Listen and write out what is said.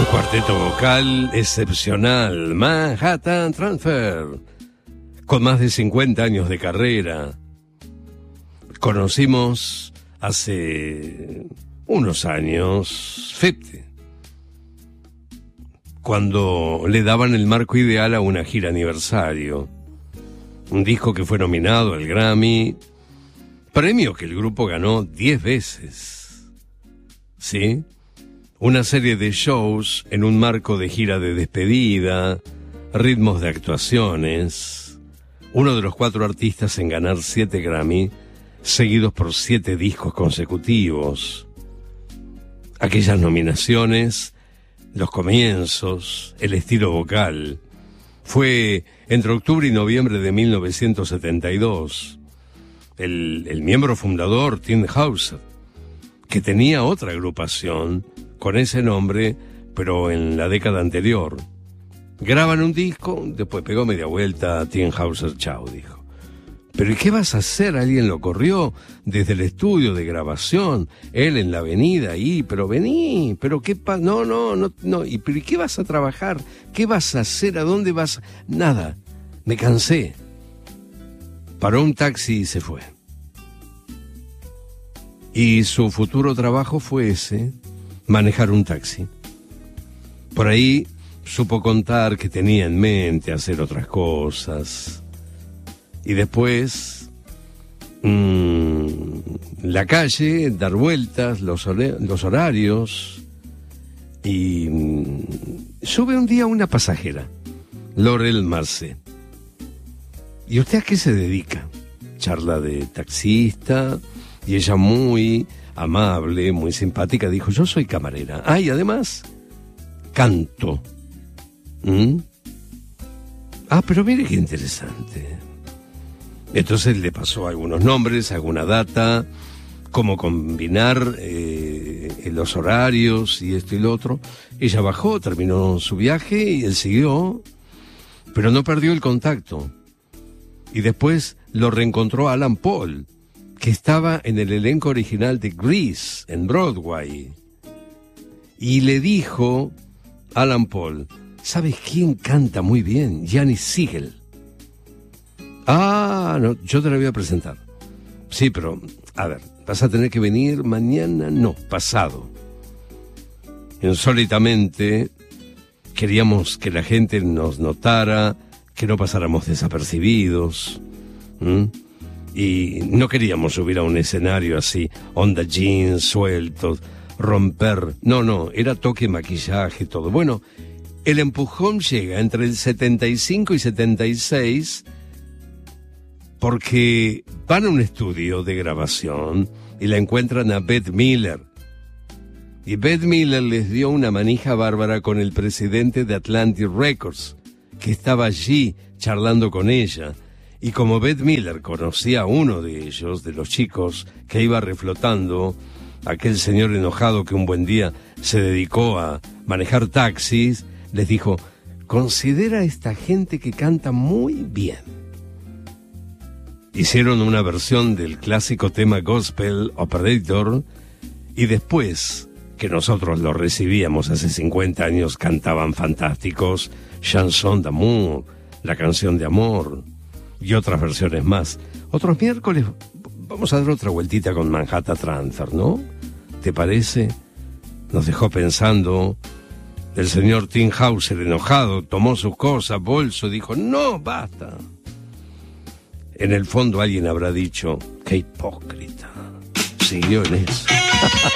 Cuarteto vocal excepcional, Manhattan Transfer, con más de 50 años de carrera. Conocimos hace unos años 50, cuando le daban el marco ideal a una gira aniversario. Un disco que fue nominado al Grammy, premio que el grupo ganó 10 veces. ¿Sí? Una serie de shows en un marco de gira de despedida, ritmos de actuaciones. Uno de los 4 artistas en ganar 7 Grammy, seguidos por 7 discos consecutivos. Aquellas nominaciones, los comienzos, el estilo vocal. Fue entre octubre y noviembre de 1972. El miembro fundador, Tim Hauser, que tenía otra agrupación con ese nombre, pero en la década anterior. Graban un disco, después pegó media vuelta, Tim Hauser, chao, dijo. ¿Pero y qué vas a hacer? Alguien lo corrió desde el estudio de grabación, él en la avenida ahí, pero vení, pero qué no, y pero ¿y qué vas a trabajar? ¿Qué vas a hacer? ¿A dónde vas? Nada, me cansé. Paró un taxi y se fue. Y su futuro trabajo fue ese, manejar un taxi. Por ahí supo contar que tenía en mente hacer otras cosas. Y después, la calle, dar vueltas, los horarios. Y sube un día una pasajera, Laurel Marcé. ¿Y usted a qué se dedica? Charla de taxista, y ella muy amable, muy simpática, dijo, yo soy camarera. Ah, y además, canto. Ah, pero mire qué interesante. Entonces le pasó algunos nombres, alguna data, cómo combinar los horarios y esto y lo otro. Ella bajó, terminó su viaje y él siguió, pero no perdió el contacto. Y después lo reencontró Alan Paul, que estaba en el elenco original de Grease, en Broadway. Y le dijo Alan Paul, ¿sabes quién canta muy bien? Janis Siegel. Ah, no, yo te la voy a presentar. Sí, pero, a ver, vas a tener que venir mañana, no, pasado. Insólitamente, queríamos que la gente nos notara, que no pasáramos desapercibidos. Y no queríamos subir a un escenario así, onda jeans, sueltos, romper. No, era toque, maquillaje, todo. Bueno, el empujón llega entre el 75 y 76, porque van a un estudio de grabación y la encuentran a Bette Miller. Y Bette Miller les dio una manija bárbara con el presidente de Atlantic Records, que estaba allí charlando con ella. Y como Bette Miller conocía a uno de ellos, de los chicos que iba reflotando, aquel señor enojado que un buen día se dedicó a manejar taxis, les dijo, considera a esta gente que canta muy bien. Hicieron una versión del clásico tema Gospel Operator, y después que nosotros lo recibíamos hace 50 años, cantaban fantásticos, Chanson d'amour, la canción de amor, y otras versiones más. Otros miércoles vamos a dar otra vueltita con Manhattan Transfer, ¿no? ¿Te parece? Nos dejó pensando. El señor Tim Hauser, enojado, tomó sus cosas, bolso, dijo, no, basta. En el fondo alguien habrá dicho, qué hipócrita. Siguió en eso.